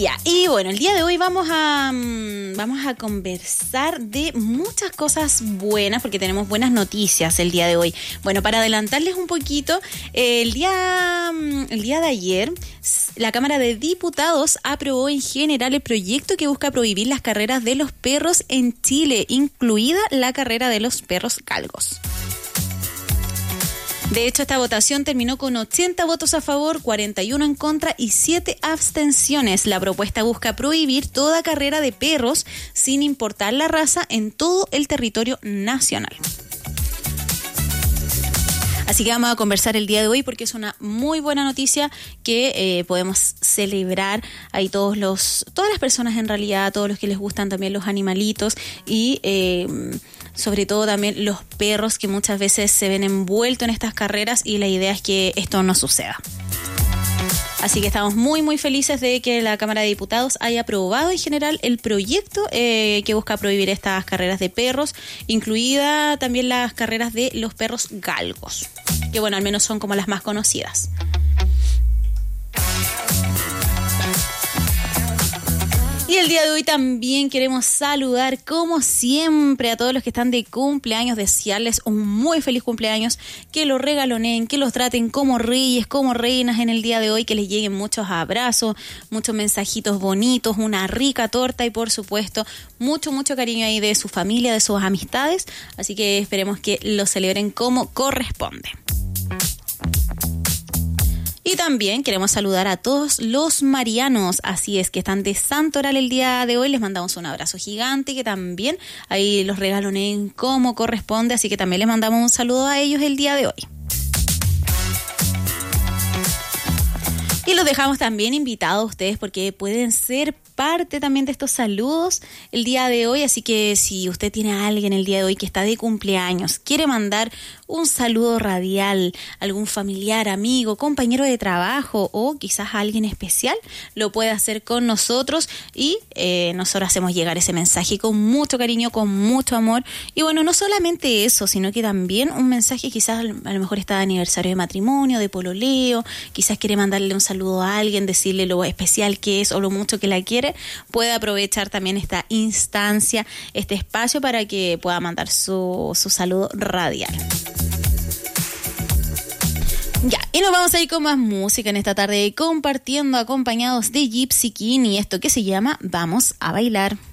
Ya, y bueno, el día de hoy vamos a conversar de muchas cosas buenas, porque tenemos buenas noticias el día de hoy. Bueno, para adelantarles un poquito, el día de ayer, la Cámara de Diputados aprobó en general el proyecto que busca prohibir las carreras de los perros en Chile, incluida la carrera de los perros galgos. De hecho, esta votación terminó con 80 votos a favor, 41 en contra y 7 abstenciones. La propuesta busca prohibir toda carrera de perros, sin importar la raza, en todo el territorio nacional. Así que vamos a conversar el día de hoy porque es una muy buena noticia que podemos celebrar ahí todas las personas en realidad, todos los que les gustan también los animalitos y sobre todo también los perros que muchas veces se ven envueltos en estas carreras y la idea es que esto no suceda. Así que estamos muy muy felices de que la Cámara de Diputados haya aprobado en general el proyecto que busca prohibir estas carreras de perros, incluida también las carreras de los perros galgos, que bueno, al menos son como las más conocidas. Y el día de hoy también queremos saludar, como siempre, a todos los que están de cumpleaños, desearles un muy feliz cumpleaños, que los regaloneen, que los traten como reyes, como reinas en el día de hoy, que les lleguen muchos abrazos, muchos mensajitos bonitos, una rica torta y por supuesto mucho cariño ahí de su familia, de sus amistades, así que esperemos que lo celebren como corresponde. Y también queremos saludar a todos los marianos, así es, que están de santoral el día de hoy. Les mandamos un abrazo gigante, que también ahí los regaloneen como corresponde, así que también les mandamos un saludo a ellos el día de hoy. Y los dejamos también invitados a ustedes porque pueden ser parte también de estos saludos el día de hoy, así que si usted tiene a alguien el día de hoy que está de cumpleaños, quiere mandar un saludo radial, algún familiar, amigo, compañero de trabajo o quizás a alguien especial, lo puede hacer con nosotros y nosotros hacemos llegar ese mensaje con mucho cariño, con mucho amor. Y bueno, no solamente eso, sino que también un mensaje, quizás a lo mejor está de aniversario de matrimonio, de pololeo, quizás quiere mandarle un saludo a alguien, decirle lo especial que es o lo mucho que la quiere, puede aprovechar también esta instancia, este espacio para que pueda mandar su saludo radial. Ya, y nos vamos a ir con más música en esta tarde, compartiendo acompañados de Gypsy King y esto que se llama Vamos a Bailar.